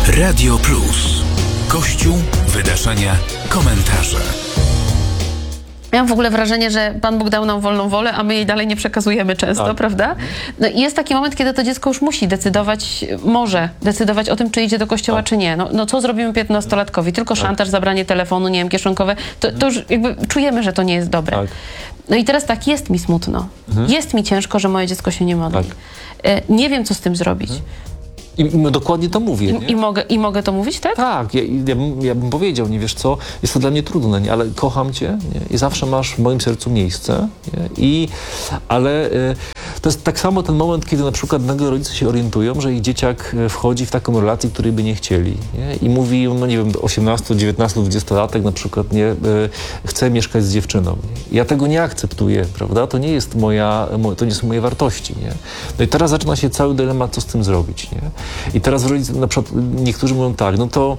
Radio Plus. Kościół, wydarzenia, komentarze. Ja mam w ogóle wrażenie, że Pan Bóg dał nam wolną wolę, a my jej dalej nie przekazujemy często, tak, prawda? No i jest taki moment, kiedy to dziecko już musi decydować, może decydować o tym, czy idzie do kościoła, tak, czy nie. No co zrobimy 15-latkowi? Tylko szantaż, zabranie telefonu, nie wiem, kieszonkowe. To już jakby czujemy, że to nie jest dobre. Tak. No i teraz tak, jest mi smutno. Jest mi ciężko, że moje dziecko się nie modli. Tak. Nie wiem, co z tym zrobić. I dokładnie to mówię. I mogę to mówić, tak? Tak, ja bym powiedział, nie wiesz co, jest to dla mnie trudne, nie? Ale kocham cię, nie? I zawsze masz w moim sercu miejsce. Nie? Ale to jest tak samo ten moment, kiedy na przykład nagle rodzice się orientują, że ich dzieciak wchodzi w taką relację, której by nie chcieli. Nie? I mówi, no nie wiem, 18, 19, 20-latek na przykład, nie, chce mieszkać z dziewczyną. Nie? Ja tego nie akceptuję, prawda? To nie jest to nie są moje wartości. Nie? No i teraz zaczyna się cały dylemat, co z tym zrobić. Nie? I teraz rodzice, na przykład niektórzy mówią tak, no to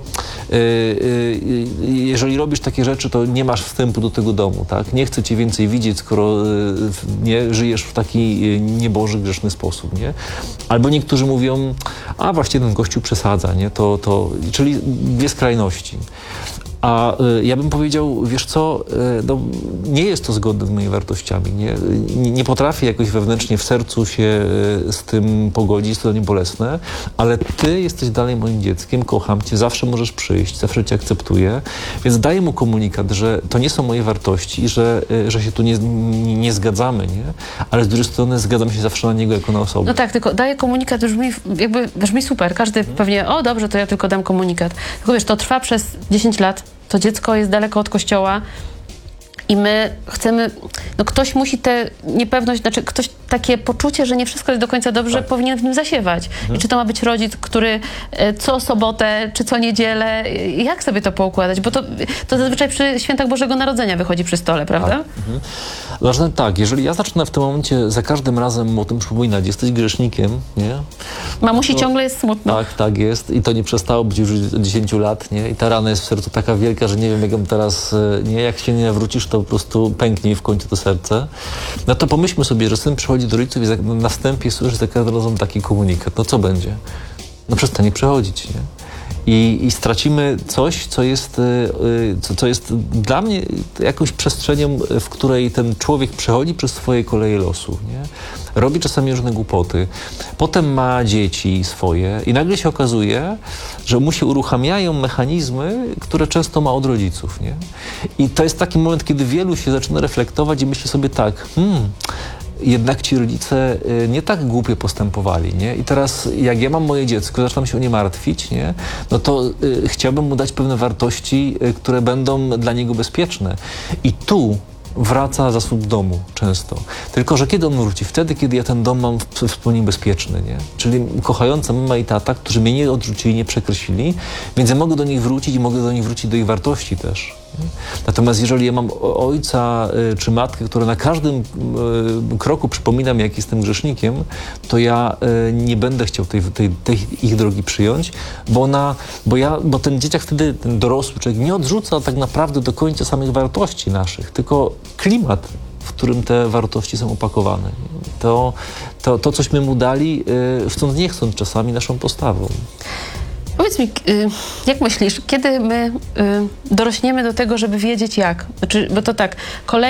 jeżeli robisz takie rzeczy, to nie masz wstępu do tego domu, tak? Nie chcę cię więcej widzieć, skoro nie żyjesz w taki nieboży, grzeszny sposób, nie? Albo niektórzy mówią, a właśnie ten Kościół przesadza, nie? Czyli dwie skrajności. A ja bym powiedział, wiesz co, no, nie jest to zgodne z moimi wartościami. Nie potrafię jakoś wewnętrznie w sercu się z tym pogodzić, jest to dla mnie bolesne, ale ty jesteś dalej moim dzieckiem, kocham cię, zawsze możesz przyjść, zawsze cię akceptuję, więc daję mu komunikat, że to nie są moje wartości, że się tu nie zgadzamy, nie? Ale z drugiej strony zgadzam się zawsze na niego jako na osobę. No tak, tylko daję komunikat, brzmi super, każdy pewnie, o dobrze, to ja tylko dam komunikat. Tylko wiesz, to trwa przez 10 lat, to dziecko jest daleko od kościoła i my chcemy, no ktoś musi tę niepewność, znaczy ktoś takie poczucie, że nie wszystko jest do końca dobrze, tak, powinien w nim zasiewać. I czy to ma być rodzic, który co sobotę, czy co niedzielę, jak sobie to poukładać? Bo to zazwyczaj przy świętach Bożego Narodzenia wychodzi przy stole, prawda? Tak. Tak, jeżeli ja zacznę w tym momencie za każdym razem o tym przypominać, jesteś grzesznikiem, nie? Mamusi ciągle jest smutno. Tak jest. I to nie przestało być już od 10 lat, nie? I ta rana jest w sercu taka wielka, że nie wiem, jak ją teraz, nie? Jak się nie nawrócisz, to po prostu pęknie w końcu to serce. No to pomyślmy sobie, że syn przychodzi do rodziców i na wstępie słyszy za każdym razem taki komunikat. No co będzie? No przestanie przechodzić, nie? I stracimy coś, co jest dla mnie jakąś przestrzenią, w której ten człowiek przechodzi przez swoje koleje losu, nie? Robi czasami różne głupoty, potem ma dzieci swoje i nagle się okazuje, że mu się uruchamiają mechanizmy, które często ma od rodziców, nie? I to jest taki moment, kiedy wielu się zaczyna reflektować i myśli sobie tak, jednak ci rodzice nie tak głupio postępowali, nie? I teraz jak ja mam moje dziecko, zaczynam się o nie martwić, nie? No to chciałbym mu dać pewne wartości, które będą dla niego bezpieczne. I tu wraca zasób domu często. Tylko że kiedy on wróci? Wtedy, kiedy ja ten dom mam w pełni bezpieczny, nie? Czyli kochająca mama i tata, którzy mnie nie odrzucili, nie przekreślili, więc ja mogę do nich wrócić i mogę do nich wrócić do ich wartości też. Nie? Natomiast jeżeli ja mam ojca czy matkę, która na każdym kroku przypomina mi, jak jestem grzesznikiem, to ja nie będę chciał tej ich drogi przyjąć, bo ten dzieciak wtedy, ten dorosły człowiek nie odrzuca tak naprawdę do końca samych wartości naszych, tylko klimat, w którym te wartości są opakowane. To cośmy mu dali, chcąc nie chcąc czasami naszą postawą. Powiedz mi, jak myślisz, kiedy my dorośniemy do tego, żeby wiedzieć jak? Znaczy, bo to tak,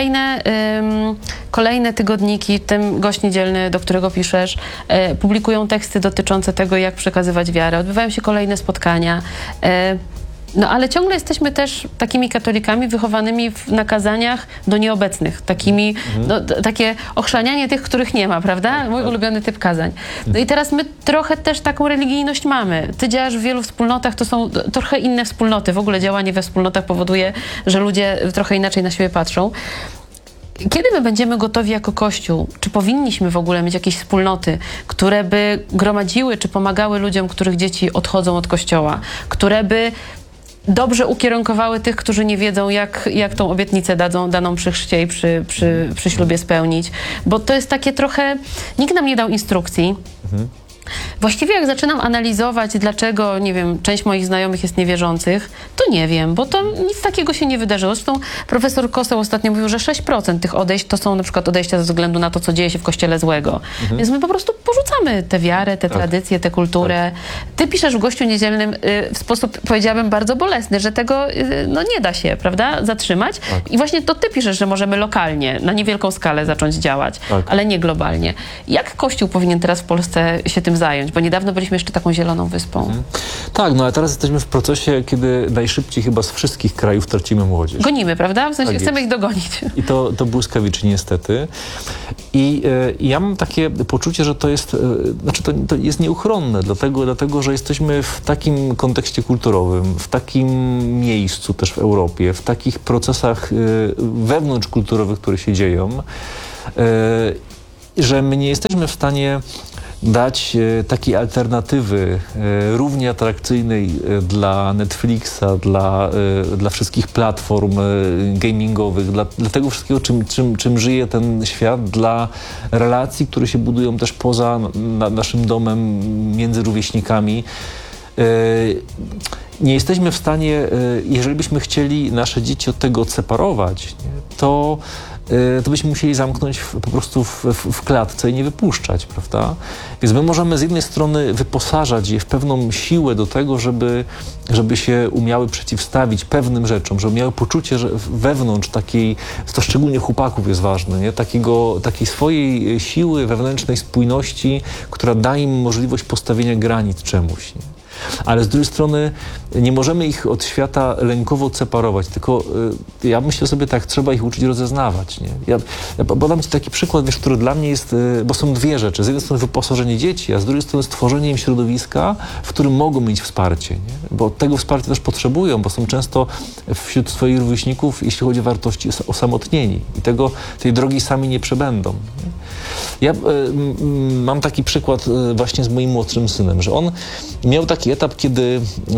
kolejne tygodniki, ten Gość Niedzielny, do którego piszesz, publikują teksty dotyczące tego, jak przekazywać wiarę. Odbywają się kolejne spotkania. No ale ciągle jesteśmy też takimi katolikami wychowanymi na kazaniach do nieobecnych. Takie ochrzanianie tych, których nie ma, prawda? Mój ulubiony typ kazań. No i teraz my trochę też taką religijność mamy. Ty działasz w wielu wspólnotach, to są trochę inne wspólnoty. W ogóle działanie we wspólnotach powoduje, że ludzie trochę inaczej na siebie patrzą. Kiedy my będziemy gotowi jako Kościół? Czy powinniśmy w ogóle mieć jakieś wspólnoty, które by gromadziły, czy pomagały ludziom, których dzieci odchodzą od Kościoła, które by dobrze ukierunkowały tych, którzy nie wiedzą, jak tą obietnicę daną przy chrzcie i przy ślubie spełnić. Bo to jest takie trochę... Nikt nam nie dał instrukcji. Właściwie jak zaczynam analizować, dlaczego, nie wiem, część moich znajomych jest niewierzących, to nie wiem, bo to nic takiego się nie wydarzyło. Zresztą profesor Koseł ostatnio mówił, że 6% tych odejść to są na przykład odejścia ze względu na to, co dzieje się w Kościele złego. Więc my po prostu porzucamy tę wiarę, tę tradycję, tę kulturę. Ty piszesz w Gościu Niedzielnym w sposób, powiedziałabym, bardzo bolesny, że tego no, nie da się, prawda, zatrzymać. I właśnie to ty piszesz, że możemy lokalnie, na niewielką skalę zacząć działać, ale nie globalnie. Jak Kościół powinien teraz w Polsce się tym zająć? Bo niedawno byliśmy jeszcze taką zieloną wyspą. Tak, no ale teraz jesteśmy w procesie, kiedy najszybciej chyba z wszystkich krajów tracimy młodzież. Gonimy, prawda? W sensie Tak chcemy jest. ich dogonić. I to błyskawicznie niestety. I ja mam takie poczucie, że to jest, to jest nieuchronne, dlatego, że jesteśmy w takim kontekście kulturowym, w takim miejscu też w Europie, w takich procesach wewnątrzkulturowych, które się dzieją, że my nie jesteśmy w stanie dać takiej alternatywy równie atrakcyjnej dla Netflixa, dla wszystkich platform gamingowych, dla tego wszystkiego, czym żyje ten świat, dla relacji, które się budują też poza naszym domem, między rówieśnikami. Nie jesteśmy w stanie, jeżeli byśmy chcieli nasze dzieci od tego odseparować, to byśmy musieli zamknąć po prostu w klatce i nie wypuszczać, prawda? Więc my możemy z jednej strony wyposażać je w pewną siłę do tego, żeby się umiały przeciwstawić pewnym rzeczom, żeby miały poczucie, że wewnątrz takiej, to szczególnie chłopaków jest ważne, nie? Takiej swojej siły wewnętrznej spójności, która daje im możliwość postawienia granic czemuś, nie? Ale z drugiej strony nie możemy ich od świata lękowo odseparować, tylko ja myślę sobie tak, trzeba ich uczyć rozeznawać. Nie? Ja podam ci taki przykład, wiesz, który dla mnie jest, bo są dwie rzeczy. Z jednej strony wyposażenie dzieci, a z drugiej strony stworzenie im środowiska, w którym mogą mieć wsparcie. Nie? Bo tego wsparcia też potrzebują, bo są często wśród swoich rówieśników, jeśli chodzi o wartości, osamotnieni i tej drogi sami nie przebędą. Nie? Ja mam taki przykład właśnie z moim młodszym synem, że on miał taki etap, kiedy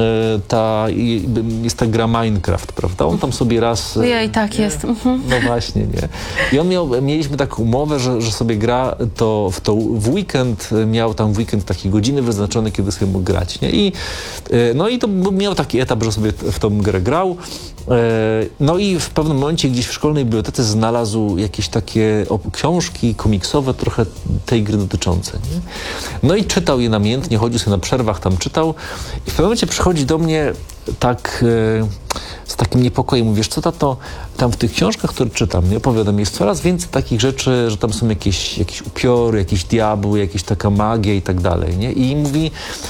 jest ta gra Minecraft, prawda? On tam sobie raz... Ojej, tak jest. No właśnie, nie. I mieliśmy taką umowę, że sobie gra w weekend, miał tam w weekend takie godziny wyznaczone, kiedy sobie mógł grać, nie? I to miał taki etap, że sobie w tą grę grał. No i w pewnym momencie gdzieś w szkolnej bibliotece znalazł jakieś takie książki komiksowe, trochę tej gry dotyczące. Nie? No i czytał je namiętnie, chodził sobie na przerwach, tam czytał i w pewnym momencie przychodzi do mnie tak z takim niepokojem, mówisz, co tato, tam w tych książkach, które czytam, nie opowiadam, jest coraz więcej takich rzeczy, że tam są jakieś upiory, jakieś diabły, jakieś taka magia i tak dalej, nie? I mówi,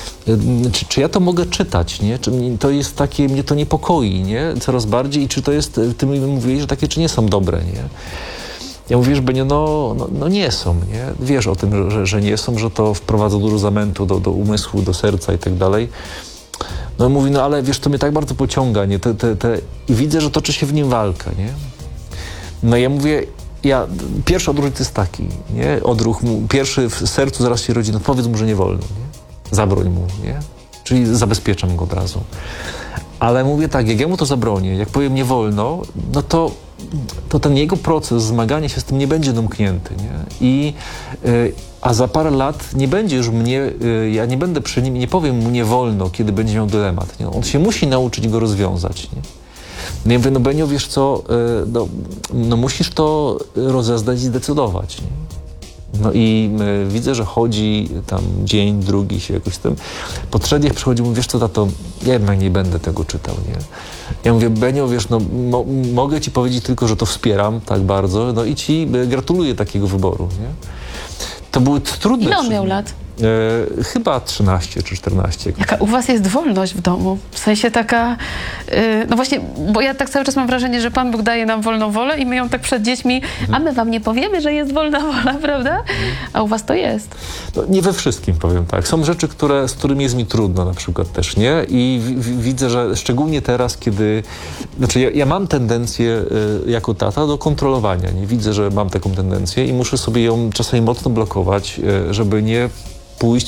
czy ja to mogę czytać, nie? Czy to jest takie, mnie to niepokoi, nie? Coraz bardziej i czy to jest, ty mi mówiłeś, że takie czy nie są dobre, nie? Ja mówię, że no nie są, nie? Wiesz o tym, że nie są, że to wprowadza dużo zamętu do umysłu, do serca i tak dalej. No mówi, no ale wiesz, to mnie tak bardzo pociąga, nie? I widzę, że toczy się w nim walka, nie? No ja mówię, pierwszy odruch to jest taki, nie? Odruch pierwszy w sercu zaraz się rodzi, no powiedz mu, że nie wolno, nie? Zabroń mu, nie? Czyli zabezpieczam go od razu. Ale mówię tak, jak ja mu to zabronię, jak powiem nie wolno, no to ten jego proces zmagania się z tym nie będzie domknięty, nie? A za parę lat nie będzie już ja nie będę przy nim, nie powiem mu nie wolno, kiedy będzie miał dylemat, nie? On się musi nauczyć go rozwiązać, nie? No ja mówię, no Benio, wiesz co, no musisz to rozeznać i zdecydować, nie? No i widzę, że chodzi tam dzień, drugi się jakoś z tym. Po 3 dniach przychodzi, mówi, wiesz co, tato, ja jednak nie będę tego czytał, nie? Ja mówię, Benio, wiesz, no mogę ci powiedzieć tylko, że to wspieram tak bardzo, no i ci gratuluję takiego wyboru, nie? To były trudne. Ile on miał lat? Chyba 13 czy 14. Jaka u was jest wolność w domu? W sensie taka... no właśnie, bo ja tak cały czas mam wrażenie, że Pan Bóg daje nam wolną wolę i my ją tak przed dziećmi, a my wam nie powiemy, że jest wolna wola, prawda? A u was to jest. No, nie we wszystkim, powiem tak. Są rzeczy, z którymi jest mi trudno na przykład też, nie? I widzę, że szczególnie teraz, kiedy... Znaczy ja mam tendencję jako tata do kontrolowania, nie? Widzę, że mam taką tendencję i muszę sobie ją czasami mocno blokować, żeby nie pójść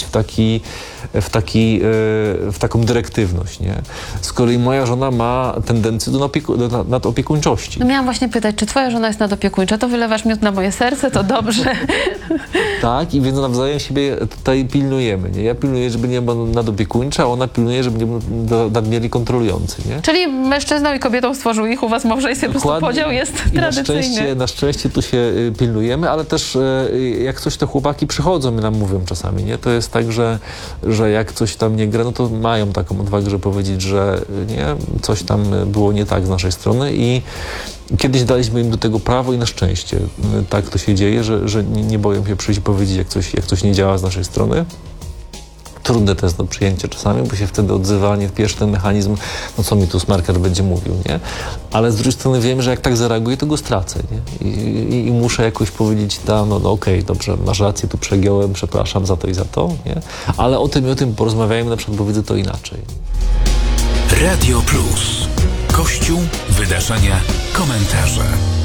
w taką dyrektywność, nie? Z kolei moja żona ma tendencję do nadopiekuńczości. No miałam właśnie pytać, czy twoja żona jest nadopiekuńcza? To wylewasz miód na moje serce, to dobrze. Tak, i więc nawzajem siebie tutaj pilnujemy, nie? Ja pilnuję, żeby nie był nadopiekuńczy, a ona pilnuje, żeby nie był nadmiernie kontrolujący, nie? Czyli mężczyzną i kobietą stworzył ich u was w małżeństwie, po prostu podział jest tradycyjny. Na szczęście tu się pilnujemy, ale też jak coś, to chłopaki przychodzą i nam mówią czasami, nie? To jest tak, że jak coś tam nie gra, no to mają taką odwagę, żeby powiedzieć, że nie, coś tam było nie tak z naszej strony i kiedyś daliśmy im do tego prawo i na szczęście tak to się dzieje, że nie boją się przyjść i powiedzieć, jak coś nie działa z naszej strony. Trudne to jest do przyjęcia czasami, bo się wtedy odzywa, nie pierwszy ten mechanizm, no co mi tu smarker będzie mówił, nie? Ale z drugiej strony wiem, że jak tak zareaguję, to go stracę, nie? I muszę jakoś powiedzieć, no okej, dobrze, masz rację, tu przegiąłem, przepraszam za to i za to, nie? Ale o tym porozmawiajmy, na przykład, bo widzę to inaczej. Radio Plus. Kościół, wydarzenia, komentarze.